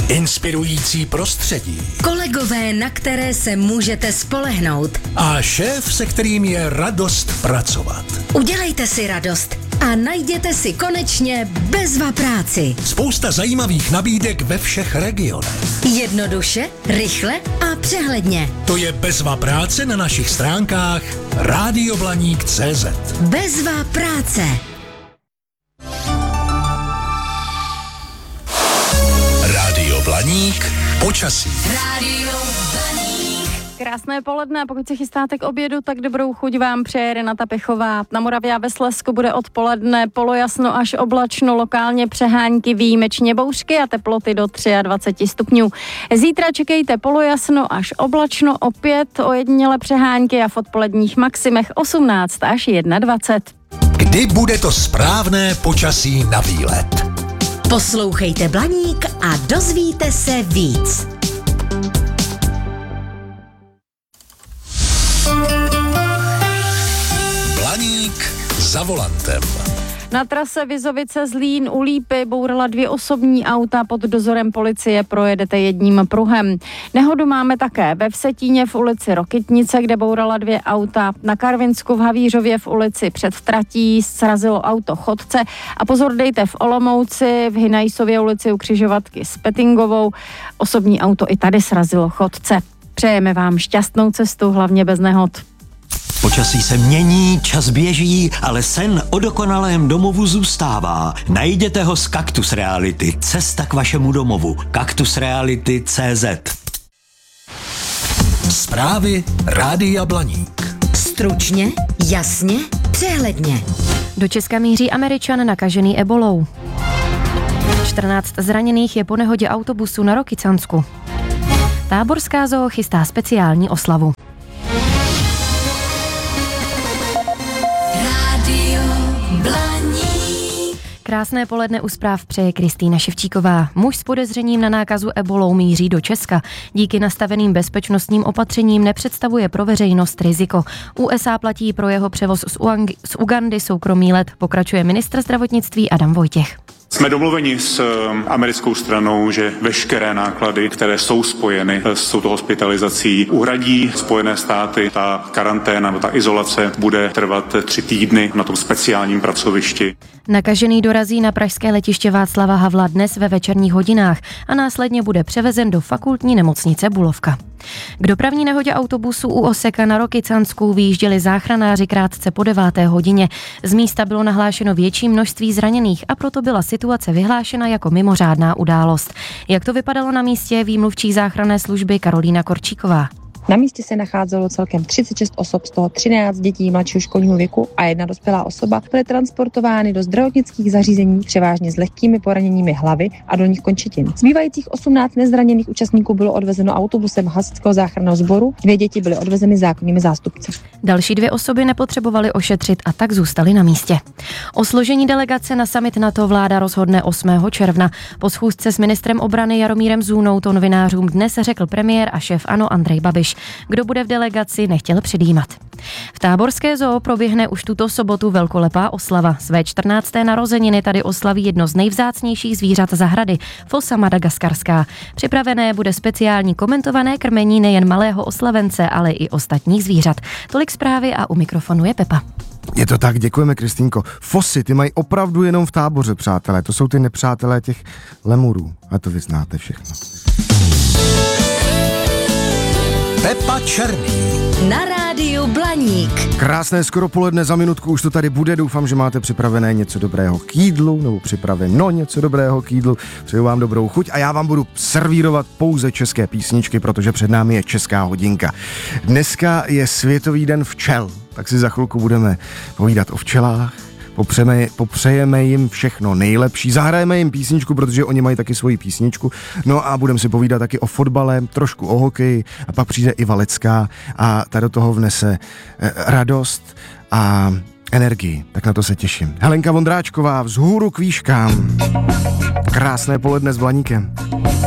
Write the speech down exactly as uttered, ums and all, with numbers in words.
Inspirující prostředí. Kolegové, na které se můžete spolehnout. A šéf, se kterým je radost pracovat. Udělejte si radost a najděte si konečně Bezva práci. Spousta zajímavých nabídek ve všech regionech. Jednoduše, rychle a přehledně. To je Bezva práce na našich stránkách rádio blaník tečka cé zet. Bezva práce. Rádio Blaník počasí. Rádio Blaník. Krásné poledne, pokud se chystáte k obědu, tak dobrou chuť vám přeje Renata Pechová. Na Moravě a ve Slezsku bude odpoledne polojasno až oblačno, lokálně přehánky, výjimečně bouřky a teploty do dvacet tři stupňů. Zítra čekejte polojasno až oblačno, opět ojediněle přehánky a v odpoledních maximech osmnáct až dvacet jedna. Kdy bude to správné počasí na výlet? Poslouchejte Blaník a dozvíte se víc. Blaník za volantem. Na trase Vizovice Zlín u Lípy bourala dvě osobní auta, pod dozorem policie projedete jedním pruhem. Nehodu máme také ve Vsetíně v ulici Rokytnice, kde bourala dvě auta. Na Karvinsku v Havířově v ulici před tratí srazilo auto chodce a pozor dejte v Olomouci, v Hynajsově ulici u křižovatky s Pettingovou. Osobní auto i tady srazilo chodce. Přejeme vám šťastnou cestu, hlavně bez nehod. Počasí se mění, čas běží, ale sen o dokonalém domovu zůstává. Najděte ho z Kaktus Reality. Cesta k vašemu domovu. kaktus reality tečka cé zet. Zprávy Rádia Blaník. Stručně, jasně, přehledně. Do Česka míří Američan nakažený ebolou. čtrnáct zraněných je po nehodě autobusu na Rokycansku. Táborská zoo chystá speciální oslavu. Krásné poledne u zpráv přeje Kristýna Ševčíková. Muž s podezřením na nákazu ebolou míří do Česka. Díky nastaveným bezpečnostním opatřením nepředstavuje pro veřejnost riziko. U es á platí pro jeho převoz z, Uang- z Ugandy soukromý let, pokračuje ministr zdravotnictví Adam Vojtěch. Jsme domluveni s americkou stranou, že veškeré náklady, které jsou spojeny s touto hospitalizací, uhradí Spojené státy. Ta karanténa, ta izolace bude trvat tři týdny na tom speciálním pracovišti. Nakažený dorazí na pražské letiště Václava Havla dnes ve večerních hodinách a následně bude převezen do fakultní nemocnice Bulovka. K dopravní nehodě autobusu u Oseka na Rokycansku vyjížděli záchranáři krátce po deváté hodině. Z místa bylo nahlášeno větší množství zraněných a proto byla situace vyhlášena jako mimořádná událost. Jak to vypadalo na místě, ví mluvčí záchranné služby Karolína Korčíková. Na místě se nacházelo celkem třicet šest osob, z toho třináct dětí mladšího školního věku a jedna dospělá osoba. Byly transportovány do zdravotnických zařízení převážně s lehkými poraněními hlavy a dolních končetin. Zbývajících osmnáct nezraněných účastníků bylo odvezeno autobusem hasičského záchranného sboru, dvě děti byly odvezeny zákonnými zástupci. Další dvě osoby nepotřebovaly ošetřit a tak zůstaly na místě. O složení delegace na summit NATO vláda rozhodne osmého června. Po schůzce s ministrem obrany Jaromírem Zůnou to novinářům dnes řekl premiér a šéf ANO Andrej Babiš. Kdo bude v delegaci, nechtěl předjímat. V Táborské zoo proběhne už tuto sobotu velkolepá oslava. Své čtrnácté narozeniny tady oslaví jedno z nejvzácnějších zvířat zahrady, fosa madagaskarská. Připravené bude speciální komentované krmení nejen malého oslavence, ale i ostatních zvířat. Tolik zprávy a u mikrofonu je Pepa. Je to tak, děkujeme, Kristýnko. Fosy, ty mají opravdu jenom v Táboře, přátelé. To jsou ty nepřátelé těch lemurů. A to vy znáte všechno. Pepa Černý. Na rádiu Blaník. Krásné skoro poledne, za minutku už to tady bude. Doufám, že máte připravené něco dobrého k jídlu, nebo připraveno něco dobrého k jídlu. Přeju vám dobrou chuť a já vám budu servírovat pouze české písničky, protože před námi je česká hodinka. Dneska je Světový den včel, tak si za chvilku budeme povídat o včelách. Popřejeme, popřejeme jim všechno nejlepší, zahrajeme jim písničku, protože oni mají taky svoji písničku, no a budeme si povídat taky o fotbale, trošku o hokeji a pak přijde i Valecká a ta do toho vnese eh, radost a energii, tak na to se těším. Helenka Vondráčková, vzhůru k výškám. Krásné poledne s Blaníkem.